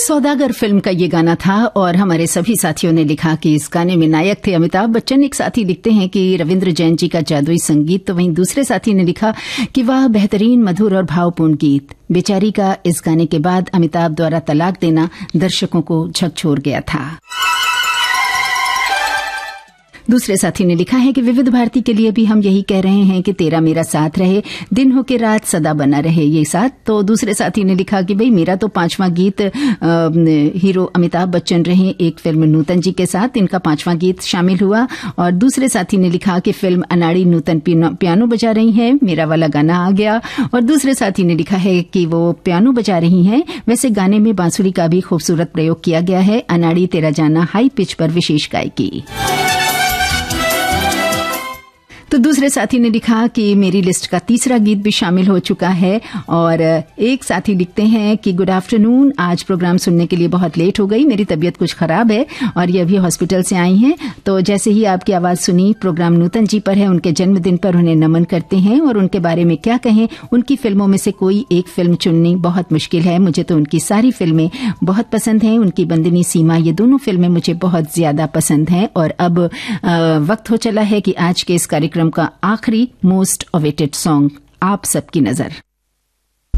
सौदागर film का ये गाना था और हमारे सभी साथियों ने लिखा कि इस गाने में नायक थे अमिताभ बच्चन। एक साथी लिखते हैं कि रविंद्र जैन जी का जादुई संगीत, तो वहीं दूसरे साथी ने लिखा कि वाह बेहतरीन, मधुर और भावपूर्ण गीत। बेचारी का इस गाने के बाद अमिताभ द्वारा तलाक देना दर्शकों को झकझोर गया था। दूसरे साथी ने लिखा है कि विविध भारती के लिए भी हम यही कह रहे हैं कि तेरा मेरा साथ रहे, दिन हो के रात सदा बना रहे ये साथ। तो दूसरे साथी ने लिखा कि भाई मेरा तो 5वां गीत हीरो अमिताभ बच्चन रहे एक फिल्म नूतन जी के साथ, इनका 5वां गीत शामिल हुआ। और दूसरे साथी ने लिखा कि फिल्म अनाड़ी नूतन पियानो बजा रही है, मेरा वाला गाना आ गया। और दूसरे साथी ने लिखा है कि वो पियानो बजा रही हैं, वैसे गाने में बांसुरी का भी खूबसूरत प्रयोग किया गया है। अनाड़ी तेरा जाना हाई पिच पर विशेष गायकी। तो दूसरे साथी ने लिखा कि मेरी लिस्ट का तीसरा गीत भी शामिल हो चुका है। और एक साथी लिखते हैं कि गुड आफ्टरनून, आज प्रोग्राम सुनने के लिए बहुत लेट हो गई, मेरी तबीयत कुछ खराब है और ये अभी हॉस्पिटल से आई हैं। तो जैसे ही आपकी आवाज सुनी, प्रोग्राम नूतन जी पर है, उनके जन्मदिन पर उन्हें नमन करते हैं। और उनके बारे में क्या कहें, उनकी फिल्मों में से कोई एक फिल्म चुननी बहुत मुश्किल है। मुझे तो उनकी सारी फिल्में बहुत पसंद हैं। उनकी बंदिनी सीमा, ये दोनों फिल्में मुझे बहुत ज्यादा पसंद हैं। और अब वक्त हो चला है कि आज के इस कार्यक्रम का आखिरी मोस्ट अवेटेड सॉन्ग आप सबकी नजर।